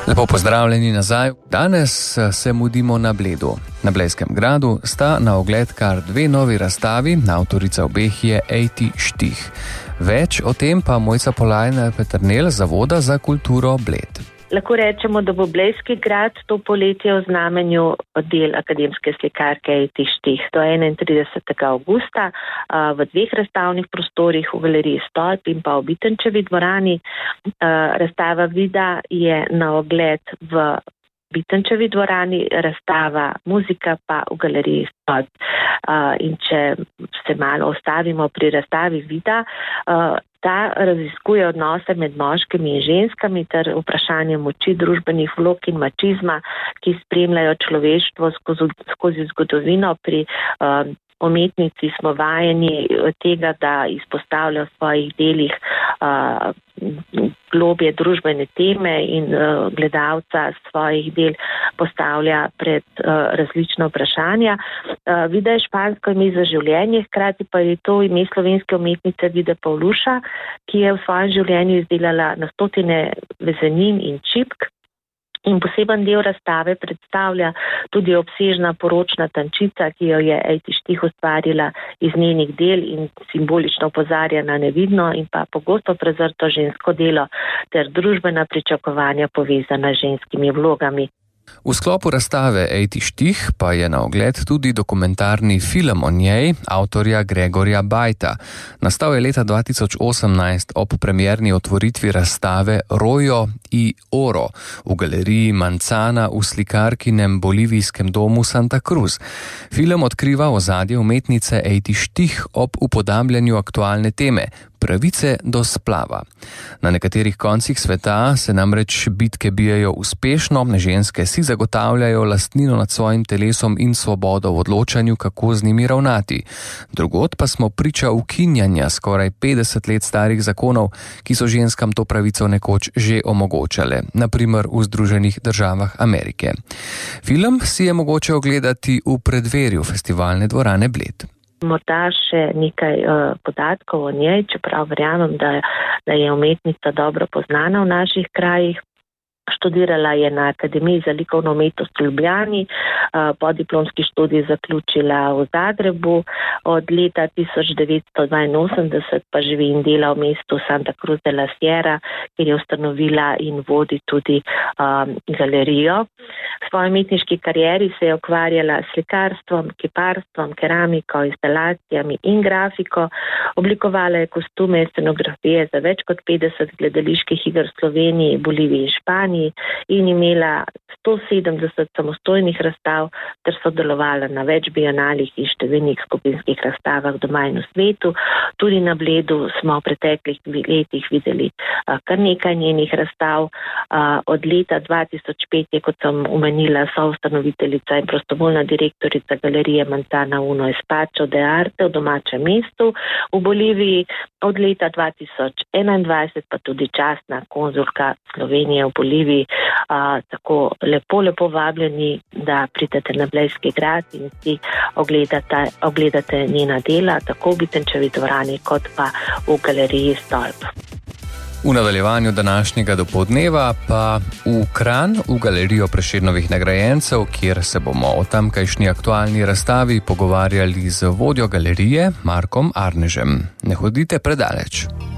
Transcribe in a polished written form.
Lepo pozdravljeni nazaj. Danes se mudimo na Bledu. Na Blejskem gradu sta na ogled kar dve novi razstavi, avtorica obeh je Ejti Štih. Več o tem pa Mojca Polajnar-Peternelj z Zavoda za kulturo Bled. Lahko rečemo, da bo Blejski grad to poletje v znamenju del akademske slikarke Ejti Štih. Do 31. avgusta v dveh razstavnih prostorih v galeriji Stolp in pa v Bitenčevi dvorani. Razstava Vida je na ogled v Bitenčevi dvorani, razstava Muzika pa v galeriji Stolp. In če se malo ostavimo pri razstavi Vida, ta raziskuje odnose med moškimi in ženskami ter vprašanje moči, družbenih vlog in mačizma, ki spremljajo človeštvo skozi zgodovino. Pri umetnici smo vajeni tega, da izpostavlja v svojih delih globje družbene teme in gledalca svojih del postavlja pred različna vprašanja. Vida je špansko ime za življenje, hkrati pa je to ime slovenske umetnice Vide Pavluša, ki je v svojem življenju izdelala na stotine vezenin in čipk. In poseben del razstave predstavlja tudi obsežna poročna tančica, ki jo je Ejti Štih ustvarila iz njenih del in simbolično opozarja na nevidno in pa pogosto prezrto žensko delo ter družbena pričakovanja povezana z ženskimi vlogami. V sklopu razstave Ejti Štih pa je na ogled tudi dokumentarni film o njej avtorja Gregorja Bajta. Nastal je leta 2018 ob premierni otvoritvi razstave Rojo i Oro v galeriji Manzana v slikarkinem bolivijskem domu Santa Cruz. Film odkriva ozadje umetnice Ejti Štih ob upodabljanju aktualne teme pravice do splava. Na nekaterih koncih sveta se namreč bitke bijajo uspešno, ženske si zagotavljajo lastnino nad svojim telesom in svobodo v odločanju, kako z njimi ravnati. Drugod pa smo priča ukinjanja skoraj 50 let starih zakonov, ki so ženskam to pravico nekoč že omogočale, na primer v Združenih državah Amerike. Film si je mogoče ogledati v predverju festivalne dvorane Bled. Morda še nekaj podatkov o njej, čeprav verjamem, da je umetnica dobro poznana v naših krajih. Študirala je na Akademiji za likovno umetnost v Ljubljani, podiplomski študij zaključila v Zagrebu, od leta 1982 pa živi in dela v mestu Santa Cruz de la Sierra, kjer je ustanovila in vodi tudi galerijo. V svoji umetniški karieri se je ukvarjala s slikarstvom, kiparstvom, keramiko, instalacijami in grafiko. Oblikovala je kostume in scenografije za več kot 50 gledaliških iger v Sloveniji, Boliviji in Španiji in imela 170 samostojnih razstav ter sodelovala na več bienalih in številnih skupinskih razstavah doma in v svetu. Tudi na Bledu smo v preteklih letih videli kar nekaj njenih razstav. Od leta 2005 je, kot sem omenila, soustanoviteljica in prostovoljna direktorica galerije Manzana Uno Espacio de Arte v domačem mestu v Boliviji. Od leta 2021 pa tudi častna konzulka Slovenije v Boliviji. Tako lepo vabljeni, da pridete na Blejski grad in si ogledate njena dela, tako v Bitenčevi dvorani kot pa v galeriji Stolp. V nadaljevanju današnjega dopoldneva pa v Kranj, v galerijo Prešernovih nagrajencev, kjer se bomo o tamkajšnji aktualni razstavi pogovarjali z vodjo galerije Markom Arnežem. Ne hodite predaleč.